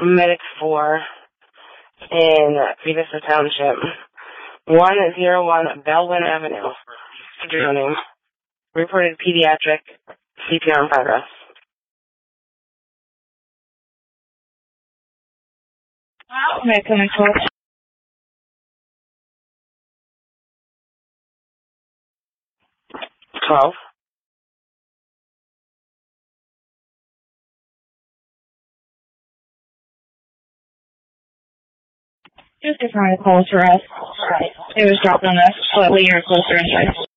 Medic 4 in Vista Township. 101 Bellwyn Avenue. Drowning. Reported pediatric CPR in progress. Okay, can I call? 12. Just different calls for us. It was dropped on us slightly or closer inside.